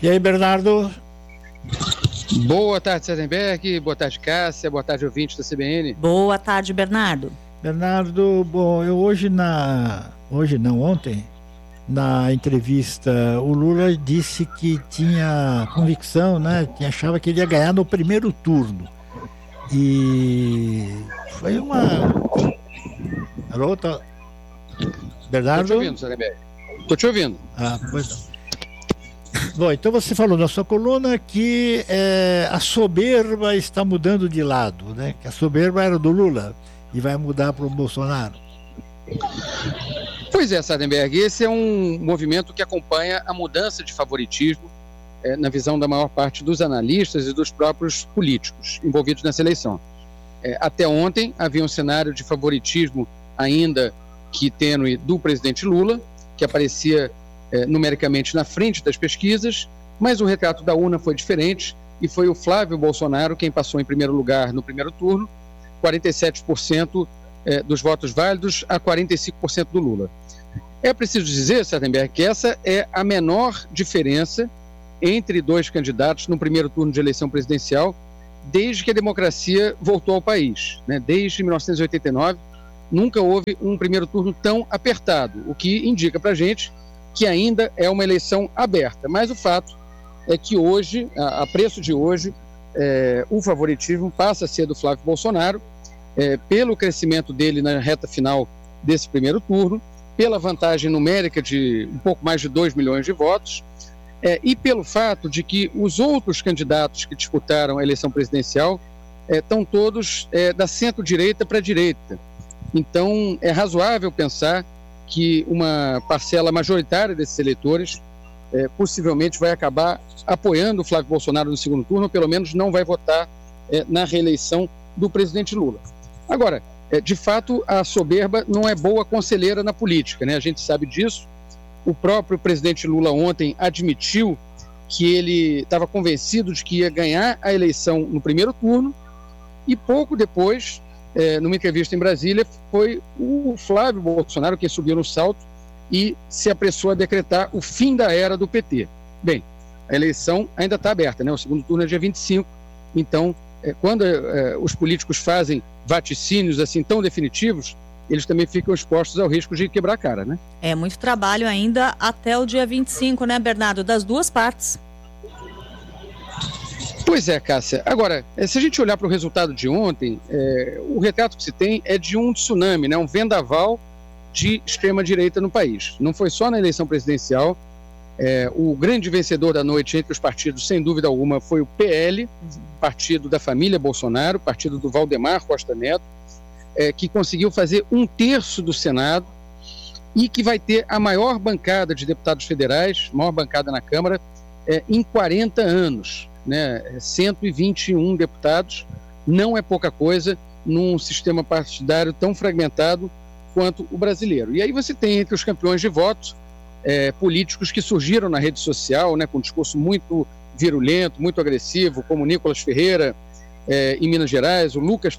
E aí, Bernardo? Boa tarde, Sardenberg. Boa tarde, Cássia. Boa tarde, ouvintes da CBN. Boa tarde, Bernardo. Bernardo, bom, ontem, na entrevista, o Lula disse que tinha convicção, né? Achava que ele ia ganhar no primeiro turno. E foi uma... Alô, tá... Bernardo? Estou te ouvindo, Sardenberg. Estou te ouvindo. Pois não. Bom, então você falou na sua coluna que a soberba está mudando de lado, né? Que a soberba era do Lula e vai mudar para o Bolsonaro. Pois é, Sardenberg, esse é um movimento que acompanha a mudança de favoritismo na visão da maior parte dos analistas e dos próprios políticos envolvidos nessa eleição. Até ontem havia um cenário de favoritismo ainda que tênue do presidente Lula, que aparecia numericamente na frente das pesquisas, mas o retrato da urna foi diferente e foi o Flávio Bolsonaro quem passou em primeiro lugar no primeiro turno, 47% dos votos válidos a 45% do Lula. É preciso dizer, Sardenberg, que essa é a menor diferença entre dois candidatos no primeiro turno de eleição presidencial desde que a democracia voltou ao país, né? Desde 1989, nunca houve um primeiro turno tão apertado, o que indica para a gente que ainda é uma eleição aberta. Mas o fato é que hoje, a preço de hoje, o favoritismo passa a ser do Flávio Bolsonaro, pelo crescimento dele na reta final desse primeiro turno, pela vantagem numérica de um pouco mais de 2 milhões de votos, e pelo fato de que os outros candidatos que disputaram a eleição presidencial estão todos da centro-direita para a direita. Então, é razoável pensar que uma parcela majoritária desses eleitores possivelmente vai acabar apoiando o Flávio Bolsonaro no segundo turno, ou pelo menos não vai votar na reeleição do presidente Lula. Agora, de fato, a soberba não é boa conselheira na política, né? A gente sabe disso. O próprio presidente Lula ontem admitiu que ele estava convencido de que ia ganhar a eleição no primeiro turno e pouco depois, numa entrevista em Brasília, foi o Flávio Bolsonaro quem subiu no salto e se apressou a decretar o fim da era do PT. Bem, a eleição ainda está aberta, né? O segundo turno é dia 25, então, quando os políticos fazem vaticínios assim tão definitivos, eles também ficam expostos ao risco de quebrar a cara, né? É muito trabalho ainda até o dia 25, né, Bernardo? Das duas partes. Pois é, Cássia. Agora, se a gente olhar para o resultado de ontem, o retrato que se tem é de um tsunami, né? Um vendaval de extrema-direita no país. Não foi só na eleição presidencial. O grande vencedor da noite entre os partidos, sem dúvida alguma, foi o PL, partido da família Bolsonaro, partido do Valdemar Costa Neto, que conseguiu fazer 1/3 do Senado e que vai ter a maior bancada de deputados federais, maior bancada na Câmara, em 40 anos. Né? 121 deputados, não é pouca coisa num sistema partidário tão fragmentado quanto o brasileiro. E aí você tem entre os campeões de votos políticos que surgiram na rede social, né, com um discurso muito virulento, muito agressivo, como o Nicolas Ferreira em Minas Gerais, o Lucas